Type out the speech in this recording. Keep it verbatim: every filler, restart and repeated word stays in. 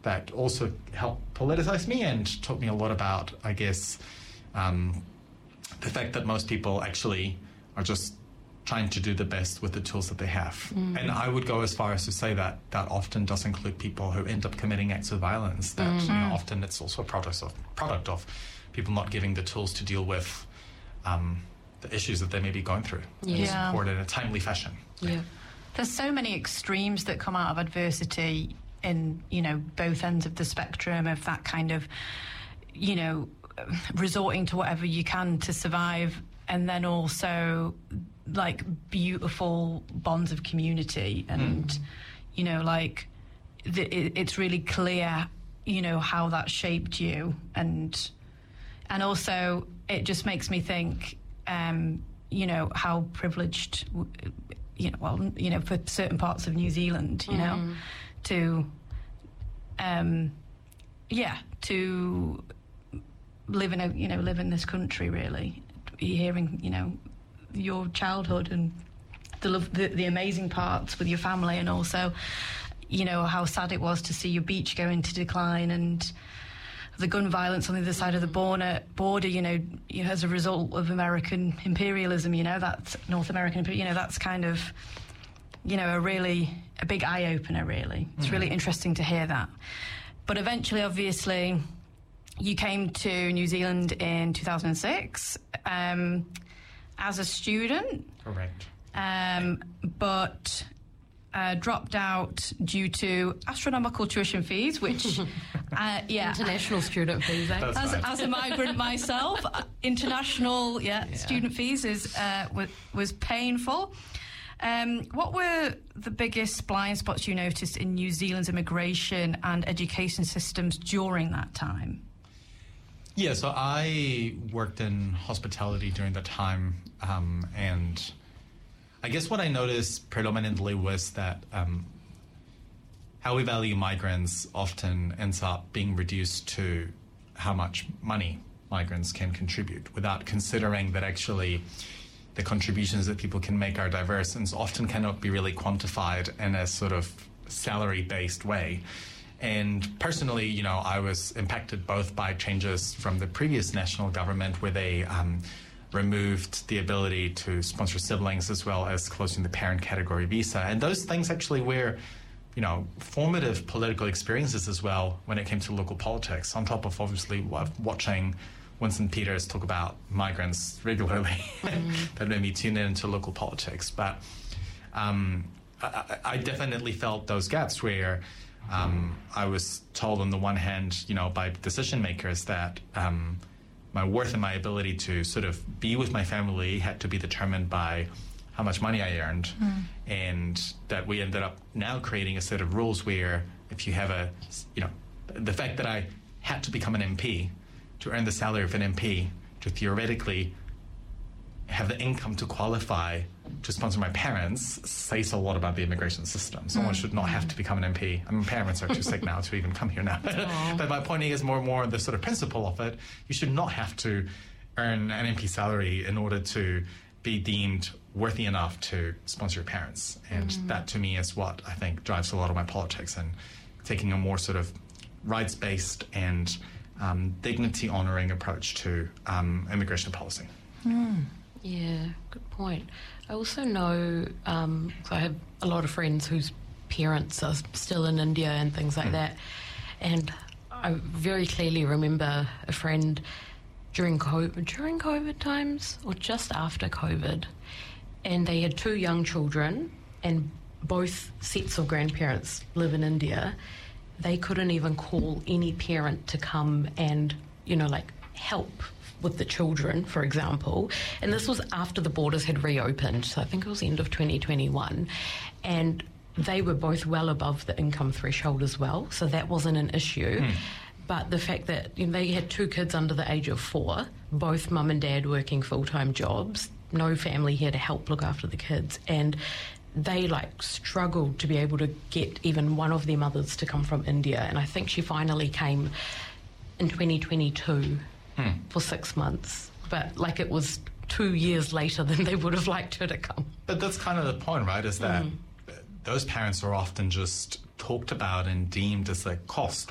that also helped politicize me and taught me a lot about, I guess, um, the fact that most people actually are just trying to do the best with the tools that they have. Mm. And I would go as far as to say that that often does include people who end up committing acts of violence, that mm. you know, often it's also a product of, product of people not giving the tools to deal with um, the issues that they may be going through yeah. and support in a timely fashion. Yeah. There's so many extremes that come out of adversity in, you know, both ends of the spectrum of that kind of, you know, resorting to whatever you can to survive, and then also like beautiful bonds of community and mm. you know, like the, it, it's really clear, you know, how that shaped you, and and also it just makes me think um you know, how privileged, you know, well, you know, for certain parts of New Zealand, you mm. know, to um yeah to live in a, you know, live in this country, really. Hearing, you know, your childhood and the, love, the the amazing parts with your family, and also, you know, how sad it was to see your beach go into decline, and the gun violence on the other side of the border, border you know, as a result of American imperialism, you know, that's North American, you know, that's kind of, you know, a really, a big eye-opener, really. It's mm-hmm. really interesting to hear that. But eventually, obviously, you came to New Zealand in two thousand six um, as a student. Correct. Um, but uh, dropped out due to astronomical tuition fees, which, uh, yeah. International student fees, eh? As, right. as a migrant myself, uh, international yeah, yeah. student fees is uh, was, was painful. Um, what were the biggest blind spots you noticed in New Zealand's immigration and education systems during that time? Yeah, so I worked in hospitality during that time, um, and I guess what I noticed predominantly was that um, how we value migrants often ends up being reduced to how much money migrants can contribute, without considering that actually the contributions that people can make are diverse and often cannot be really quantified in a sort of salary-based way. And personally, you know, I was impacted both by changes from the previous national government, where they um, removed the ability to sponsor siblings, as well as closing the parent category visa. And those things actually were, you know, formative political experiences as well when it came to local politics, on top of obviously watching Winston Peters talk about migrants regularly. Mm. That made me tune in into local politics. But um, I, I definitely felt those gaps where Um, I was told on the one hand, you know, by decision makers that um, my worth and my ability to sort of be with my family had to be determined by how much money I earned, mm. and that we ended up now creating a set of rules where if you have a, you know, the fact that I had to become an M P to earn the salary of an M P to theoretically have the income to qualify to sponsor my parents says a lot about the immigration system. Someone mm. should not have to become an M P. I mean, parents are too sick now to even come here now. But my point is more and more the sort of principle of it. You should not have to earn an M P salary in order to be deemed worthy enough to sponsor your parents. And mm. that to me is what I think drives a lot of my politics, and taking a more sort of rights-based and um, dignity-honouring approach to um, immigration policy. Mm. Yeah, good point. I also know, um, so I have a lot of friends whose parents are still in India and things like mm. that, and I very clearly remember a friend during COVID, during COVID times, or just after COVID, and they had two young children, and both sets of grandparents live in India. They couldn't even call any parent to come and, you know, like, help with the children, for example. And this was after the borders had reopened, so I think it was the end of twenty twenty-one. And they were both well above the income threshold as well, so that wasn't an issue. Hmm. But the fact that, you know, they had two kids under the age of four, both mum and dad working full-time jobs, no family here to help look after the kids, and they like struggled to be able to get even one of their mothers to come from India. And I think she finally came in twenty twenty-two hmm. for six months. But like it was two years later than they would have liked her to come. But that's kind of the point, right? Is that mm. those parents are often just talked about and deemed as a cost